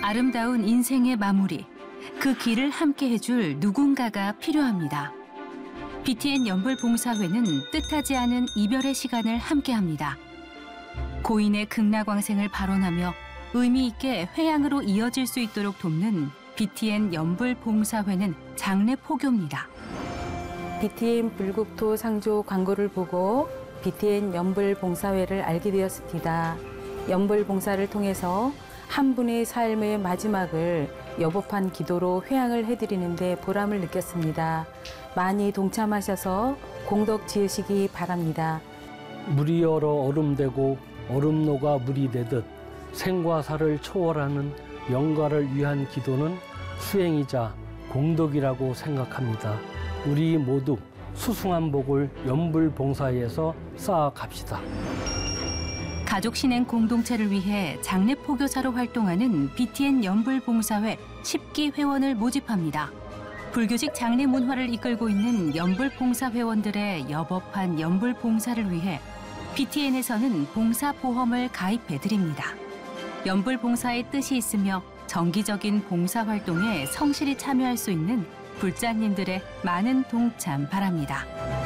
아름다운 인생의 마무리, 그 길을 함께 해줄 누군가가 필요합니다. BTN 연불봉사회는 뜻하지 않은 이별의 시간을 함께합니다. 고인의 극락왕생을 발언하며 의미 있게 회양으로 이어질 수 있도록 돕는 BTN 연불봉사회는 장례 포교입니다. BTN 불국토 상조 광고를 보고 BTN 연불봉사회를 알게 되었습니다. 연불봉사를 통해서 한 분의 삶의 마지막을 여법한 기도로 회양을 해드리는데 보람을 느꼈습니다. 많이 동참하셔서 공덕 지으시기 바랍니다. 물이 얼어 얼음되고 얼음노가 물이 되듯 생과 사를 초월하는 영가를 위한 기도는 수행이자 공덕이라고 생각합니다. 우리 모두 수승한 복을 연불봉사회에서 쌓아갑시다. 가족 신행 공동체를 위해 장례 포교사로 활동하는 BTN 연불봉사회 10기 회원을 모집합니다. 불교직 장례 문화를 이끌고 있는 연불봉사 회원들의 여법한 연불봉사를 위해 BTN에서는 봉사보험을 가입해드립니다. 연불봉사의 뜻이 있으며 정기적인 봉사활동에 성실히 참여할 수 있는 불자님들의 많은 동참 바랍니다.